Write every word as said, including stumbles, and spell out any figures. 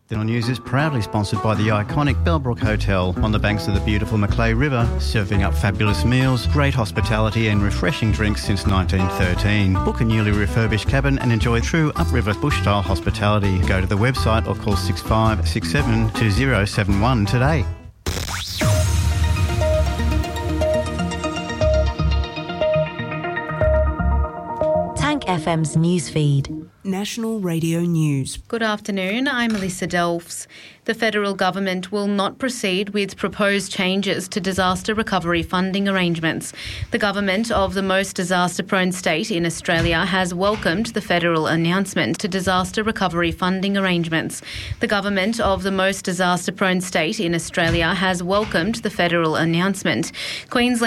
The news is proudly sponsored by the iconic Bellbrook Hotel on the banks of the beautiful Macleay River, serving up fabulous meals, great hospitality and refreshing drinks since nineteen thirteen. Book a newly refurbished cabin and enjoy true upriver bush-style hospitality. Go to the website or call six five six seven two zero seven one today. Tank F M's newsfeed. National Radio News. Good afternoon, I'm Melissa Delfs. The federal government will not proceed with proposed changes to disaster recovery funding arrangements. The government of the most disaster-prone state in Australia has welcomed the federal announcement to disaster recovery funding arrangements. The government of the most disaster-prone state in Australia has welcomed the federal announcement. Queensland